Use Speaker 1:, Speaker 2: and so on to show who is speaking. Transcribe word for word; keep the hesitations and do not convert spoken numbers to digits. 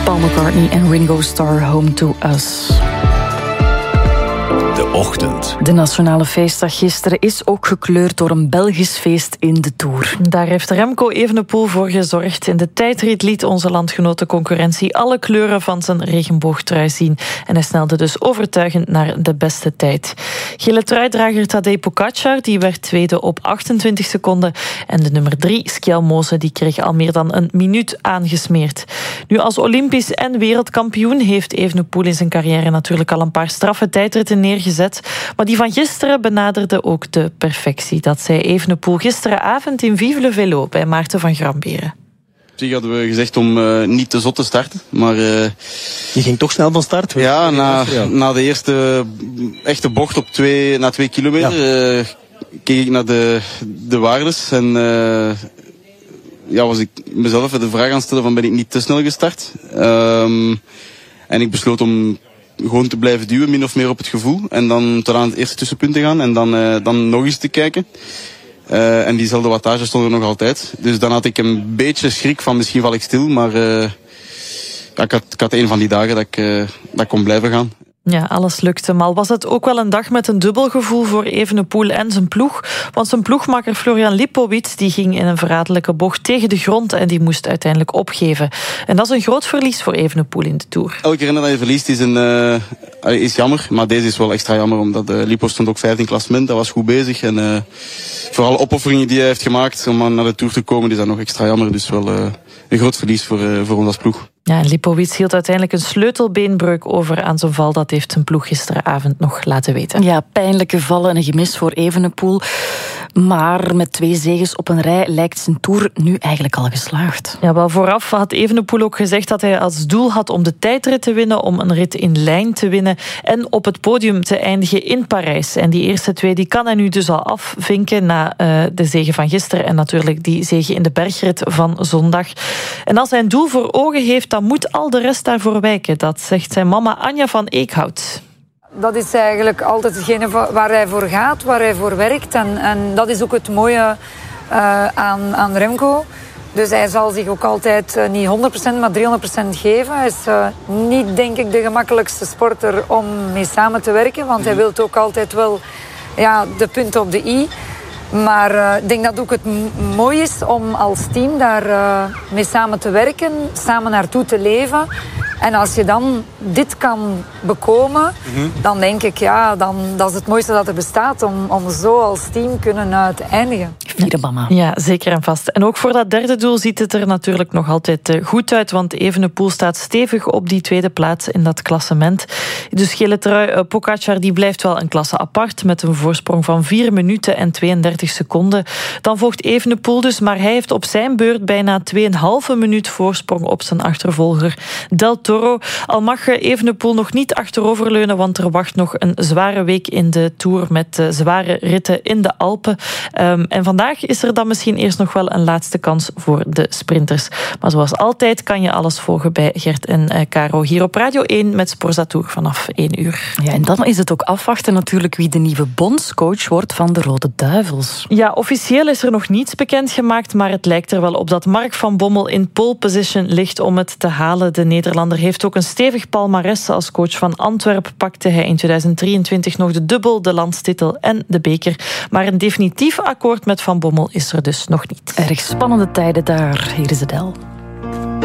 Speaker 1: Paul McCartney en Ringo Starr, Home to Us.
Speaker 2: De ochtend.
Speaker 1: De nationale feestdag gisteren is ook gekleurd door een Belgisch feest in de Tour.
Speaker 3: Daar heeft Remco Evenepoel voor gezorgd. In de tijdrit liet onze landgenoot de concurrentie alle kleuren van zijn regenboogtrui zien. En hij snelde dus overtuigend naar de beste tijd. Gele truidrager Tadej Pogačar die werd tweede op achtentwintig seconden. En de nummer drie, Skjelmose, die kreeg al meer dan een minuut aangesmeerd. Nu, als Olympisch en wereldkampioen heeft Evenepoel in zijn carrière natuurlijk al een paar straffe tijdritten neergezet. Maar die van gisteren benaderde ook de perfectie. Dat zei Evenepoel gisteravond in Vive le Vélo bij Maarten van Gramberen.
Speaker 4: Op zich hadden we gezegd om uh, niet te zot te starten, maar... Uh,
Speaker 5: Je ging toch snel van start?
Speaker 4: Ja, na, na de eerste echte bocht op twee, na twee kilometer ja. uh, keek ik naar de, de waardes en uh, ja, was ik mezelf de vraag aan het stellen van ben ik niet te snel gestart. Um, en ik besloot om gewoon te blijven duwen, min of meer op het gevoel. En dan tot aan het eerste tussenpunt te gaan en dan, uh, dan nog eens te kijken. Uh, en diezelfde wattage stond er nog altijd. Dus dan had ik een beetje schrik van misschien val ik stil. Maar uh, ja, ik, had, ik had een van die dagen dat ik, uh, dat ik kon blijven gaan.
Speaker 3: Ja, alles lukte. Maar was het ook wel een dag met een dubbel gevoel voor Evenepoel en zijn ploeg? Want zijn ploegmakker Florian Lipowitz die ging in een verraderlijke bocht tegen de grond en die moest uiteindelijk opgeven. En dat is een groot verlies voor Evenepoel in de Tour.
Speaker 4: Elke renner dat je verliest is, een, uh, is jammer, maar deze is wel extra jammer, omdat uh, Lipo stond ook vijfde in klassement, dat was goed bezig. En uh, voor alle opofferingen die hij heeft gemaakt om naar de Tour te komen, is dat nog extra jammer. Dus wel uh, een groot verlies voor, uh, voor ons als ploeg.
Speaker 3: Ja, en Lipowitz hield uiteindelijk een sleutelbeenbreuk over aan zijn val. Dat heeft zijn ploeg gisteravond nog laten weten.
Speaker 1: Ja, pijnlijke vallen en een gemis voor Evenepoel. Maar met twee zeges op een rij lijkt zijn Tour nu eigenlijk al geslaagd.
Speaker 3: Ja, wel vooraf had Evenepoel ook gezegd dat hij als doel had om de tijdrit te winnen, om een rit in lijn te winnen en op het podium te eindigen in Parijs. En die eerste twee die kan hij nu dus al afvinken na uh, de zege van gisteren en natuurlijk die zege in de bergrit van zondag. En als hij een doel voor ogen heeft, dan moet al de rest daarvoor wijken. Dat zegt zijn mama Anja van Eekhout.
Speaker 6: Dat is eigenlijk altijd hetgene waar hij voor gaat, waar hij voor werkt. En, en dat is ook het mooie uh, aan, aan Remco. Dus hij zal zich ook altijd uh, niet honderd procent, maar driehonderd procent geven. Hij is uh, niet, denk ik, de gemakkelijkste sporter om mee samen te werken. Want hij wil ook altijd wel ja, de punten op de i. Maar uh, ik denk dat ook het m- mooi is om als team daar uh, mee samen te werken, samen naartoe te leven. En als je dan dit kan bekomen, mm-hmm. dan denk ik, ja, dan, dat is het mooiste dat er bestaat. Om, om zo als team kunnen uh, te eindigen.
Speaker 1: Vierde mama.
Speaker 3: Ja, zeker en vast. En ook voor dat derde doel ziet het er natuurlijk nog altijd uh, goed uit. Want Evenepoel staat stevig op die tweede plaats in dat klassement. Dus gele trui uh, Pogačar die blijft wel een klasse apart met een voorsprong van vier minuten en tweeëndertig seconden. Dan volgt Evenepoel dus, maar hij heeft op zijn beurt bijna twee komma vijf minuut voorsprong op zijn achtervolger Del Toro. Al mag Evenepoel nog niet achteroverleunen, want er wacht nog een zware week in de Tour met uh, zware ritten in de Alpen. Um, en vandaag is er dan misschien eerst nog wel een laatste kans voor de sprinters. Maar zoals altijd kan je alles volgen bij Gert en uh, Caro hier op Radio één met Sporza Tour vanaf één uur.
Speaker 1: Ja, en dan is het ook afwachten natuurlijk wie de nieuwe bondscoach wordt van de Rode Duivels.
Speaker 3: Ja, officieel is er nog niets bekendgemaakt, maar het lijkt er wel op dat Mark van Bommel in pole position ligt om het te halen. De Nederlander heeft ook een stevig palmares. Als coach van Antwerpen pakte hij in tweeduizend drieëntwintig nog de dubbel, de landstitel en de beker. Maar een definitief akkoord met Van Bommel is er dus nog niet.
Speaker 1: Erg spannende tijden daar. Hier is Adele.